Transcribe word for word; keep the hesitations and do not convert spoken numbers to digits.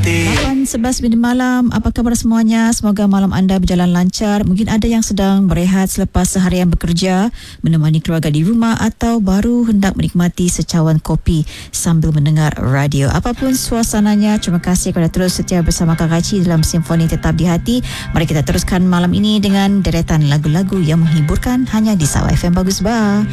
hati. lapan sebelas minit malam, apa khabar semuanya? Semoga malam anda berjalan lancar. Mungkin ada yang sedang berehat selepas seharian bekerja, menemani keluarga di rumah, atau baru hendak menikmati secawan kopi sambil mendengar radio. Apapun suasananya, terima kasih kerana terus setia bersama Kak Haji dalam Simfoni Tetap di Hati. Mari kita teruskan malam ini dengan deretan lagu-lagu yang menghiburkan hanya di Sabah F M Bagus Bah.